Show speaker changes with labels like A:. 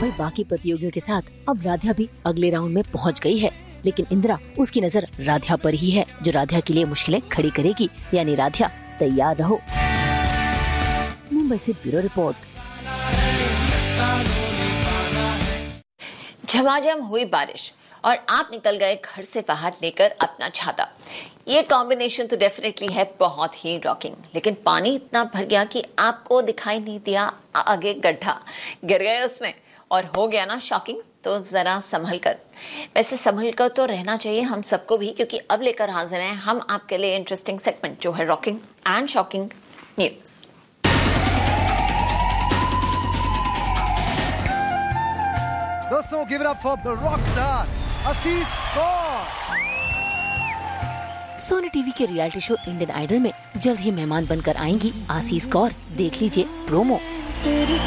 A: भाई बाकी प्रतियोगियों के साथ अब राधा भी अगले राउंड में पहुंच गई है, लेकिन इंदिरा उसकी नजर राधा पर ही है, जो राधा के लिए मुश्किलें खड़ी करेगी। यानी राधा तैयार रहो। मुंबई से ब्यूरो रिपोर्ट।
B: झमाझम हुई बारिश और आप निकल गए घर से बाहर लेकर अपना छाता। ये कॉम्बिनेशन तो डेफिनेटली है बहुत ही रॉकिंग, लेकिन पानी इतना भर गया कि आपको दिखाई नहीं दिया आगे गड्ढा, गिर गए उसमें और हो गया ना शॉकिंग। तो जरा संभल कर, वैसे संभल कर तो रहना चाहिए हम सबको भी, क्योंकि अब लेकर हाजिर हैं हम आपके लिए इंटरेस्टिंग सेगमेंट जो है रॉकिंग एंड शॉकिंग न्यूज।
C: दोस्तों, give it up for the rock star Ashish Kaur.
A: Sony TV के रियलिटी शो इंडियन आइडल में जल्द ही मेहमान बनकर आएंगी आशीष कौर। देख लीजिए प्रोमो।